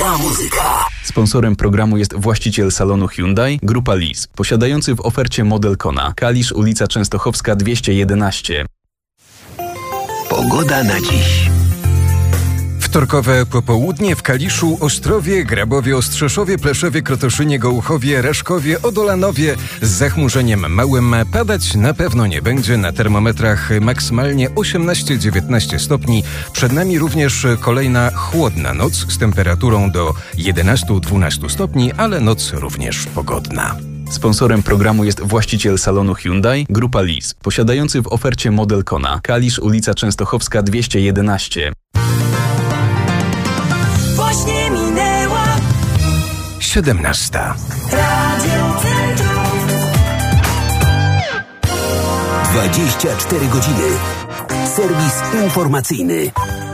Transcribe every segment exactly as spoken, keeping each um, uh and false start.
Gra muzyka. Sponsorem programu jest właściciel salonu Hyundai, Grupa Lis, posiadający w ofercie model Kona. Kalisz, ulica Częstochowska dwieście jedenaście. Pogoda na dziś. Wtorkowe popołudnie w Kaliszu, Ostrowie, Grabowie, Ostrzeszowie, Pleszewie, Krotoszynie, Gołuchowie, Reszkowie, Odolanowie z zachmurzeniem małym. Padać na pewno nie będzie, na termometrach maksymalnie osiemnaście dziewiętnaście stopni. Przed nami również kolejna chłodna noc z temperaturą do jedenaście dwanaście stopni, ale noc również pogodna. Sponsorem programu jest właściciel salonu Hyundai, Grupa Lis, posiadający w ofercie model Kona. Kalisz, ulica Częstochowska dwieście jedenaście. Właśnie minęła siedemnasta. Radio Centrum. dwadzieścia cztery godziny. Serwis informacyjny.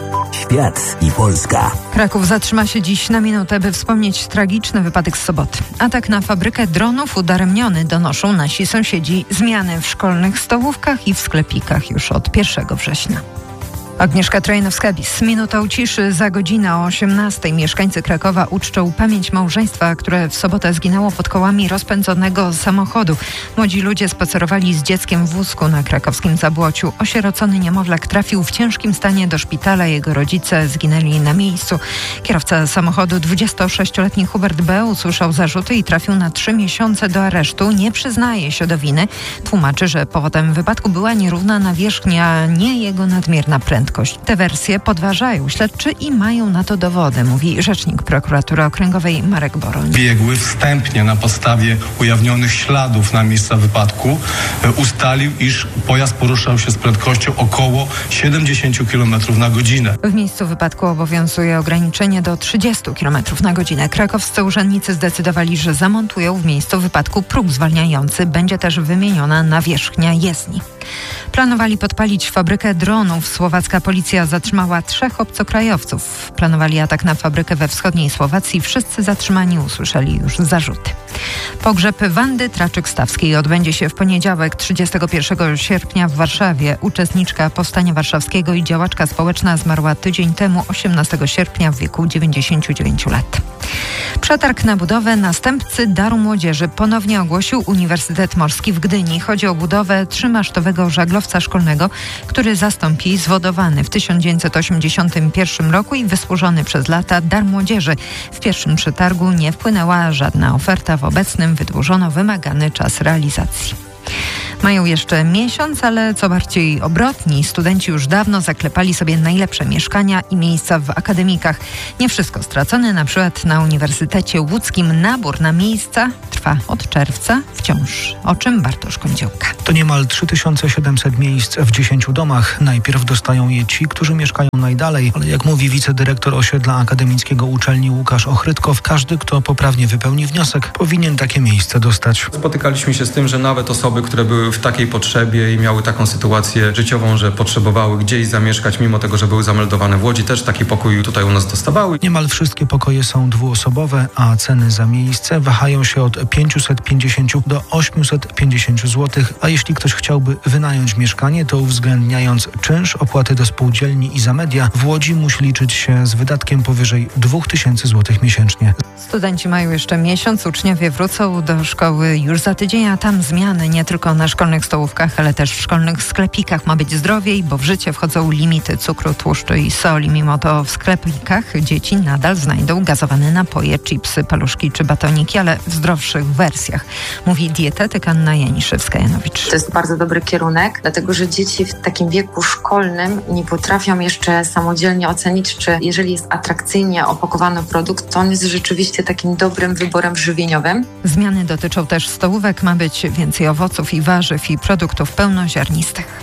Świat i Polska. Kraków zatrzyma się dziś na minutę, by wspomnieć tragiczny wypadek z soboty. Atak na fabrykę dronów udaremniony, donoszą nasi sąsiedzi. Zmiany w szkolnych stołówkach i w sklepikach już od pierwszego września. Agnieszka Trojanowska-Bis. Minutą ciszy za godzinę o osiemnastej. Mieszkańcy Krakowa uczczą pamięć małżeństwa, które w sobotę zginęło pod kołami rozpędzonego samochodu. Młodzi ludzie spacerowali z dzieckiem w wózku na krakowskim Zabłociu. Osierocony niemowlak trafił w ciężkim stanie do szpitala. Jego rodzice zginęli na miejscu. Kierowca samochodu, dwudziestosześcioletni Hubert B., usłyszał zarzuty i trafił na trzy miesiące do aresztu. Nie przyznaje się do winy. Tłumaczy, że powodem wypadku była nierówna nawierzchnia, a nie jego nadmierna prędkość. Te wersje podważają śledczy i mają na to dowody, mówi rzecznik prokuratury okręgowej Marek Boroń. Biegły wstępnie na podstawie ujawnionych śladów na miejsca wypadku ustalił, iż pojazd poruszał się z prędkością około siedemdziesiąt kilometrów na godzinę. W miejscu wypadku obowiązuje ograniczenie do trzydzieści kilometrów na godzinę. Krakowscy urzędnicy zdecydowali, że zamontują w miejscu wypadku próg zwalniający. Będzie też wymieniona nawierzchnia jezdni. Planowali podpalić fabrykę dronów. Słowacka policja zatrzymała trzech obcokrajowców. Planowali atak na fabrykę we wschodniej Słowacji. Wszyscy zatrzymani usłyszeli już zarzuty. Pogrzeb Wandy Traczyk-Stawskiej odbędzie się w poniedziałek, trzydziestego pierwszego sierpnia w Warszawie. Uczestniczka Powstania Warszawskiego i działaczka społeczna zmarła tydzień temu, osiemnastego sierpnia, w wieku dziewięćdziesięciu dziewięciu lat. Przetarg na budowę następcy Daru Młodzieży ponownie ogłosił Uniwersytet Morski w Gdyni. Chodzi o budowę trzymasztowego żaglowca szkolnego, który zastąpi zwodowany w tysiąc dziewięćset osiemdziesiątym pierwszym roku i wysłużony przez lata Dar Młodzieży. W pierwszym przetargu nie wpłynęła żadna oferta. W obecnym wydłużono wymagany czas realizacji. Mają jeszcze miesiąc, ale co bardziej obrotni, studenci już dawno zaklepali sobie najlepsze mieszkania i miejsca w akademikach. Nie wszystko stracone, na przykład na Uniwersytecie Łódzkim nabór na miejsca trwa od czerwca wciąż. O czym Bartosz Kądziołka. To niemal trzy tysiące siedemset miejsc w dziesięciu domach. Najpierw dostają je ci, którzy mieszkają najdalej, ale jak mówi wicedyrektor osiedla akademickiego uczelni Łukasz Ochrytkow, każdy, kto poprawnie wypełni wniosek, powinien takie miejsce dostać. Spotykaliśmy się z tym, że nawet osoby, które były w takiej potrzebie i miały taką sytuację życiową, że potrzebowały gdzieś zamieszkać, mimo tego, że były zameldowane w Łodzi, też taki pokój tutaj u nas dostawały. Niemal wszystkie pokoje są dwuosobowe, a ceny za miejsce wahają się od pięćset pięćdziesiąt do osiemset pięćdziesiąt złotych, a jeśli ktoś chciałby wynająć mieszkanie, to uwzględniając czynsz, opłaty do spółdzielni i za media, w Łodzi musi liczyć się z wydatkiem powyżej dwa tysiące złotych miesięcznie. Studenci mają jeszcze miesiąc, uczniowie wrócą do szkoły już za tydzień, a tam zmiany nie tylko na szkolnych stołówkach, ale też w szkolnych sklepikach. Ma być zdrowiej, bo w życie wchodzą limity cukru, tłuszczu i soli. Mimo to w sklepikach dzieci nadal znajdą gazowane napoje, chipsy, paluszki czy batoniki, ale w zdrowszych wersjach, mówi dietetyk Anna Janiszewska-Janowicz. To jest bardzo dobry kierunek, dlatego że dzieci w takim wieku szkolnym nie potrafią jeszcze samodzielnie ocenić, czy jeżeli jest atrakcyjnie opakowany produkt, to on jest rzeczywiście takim dobrym wyborem żywieniowym. Zmiany dotyczą też stołówek. Ma być więcej owoców i warzyw i produktów pełnoziarnistych.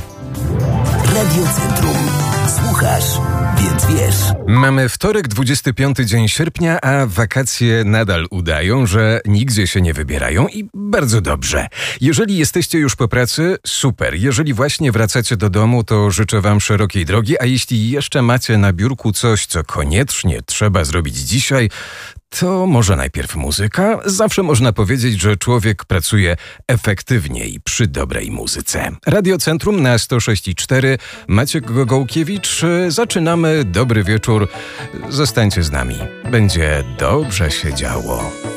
Radio Centrum. Słuchasz, więc wiesz. Mamy wtorek, dwudziesty piąty dzień sierpnia, a wakacje nadal udają, że nigdzie się nie wybierają i bardzo dobrze. Jeżeli jesteście już po pracy, super. Jeżeli właśnie wracacie do domu, to życzę wam szerokiej drogi, a jeśli jeszcze macie na biurku coś, co koniecznie trzeba zrobić dzisiaj, to może najpierw muzyka? Zawsze można powiedzieć, że człowiek pracuje efektywniej przy dobrej muzyce. Radiocentrum na sto sześć i cztery. Maciek Gogołkiewicz. Zaczynamy. Dobry wieczór. Zostańcie z nami. Będzie dobrze się działo.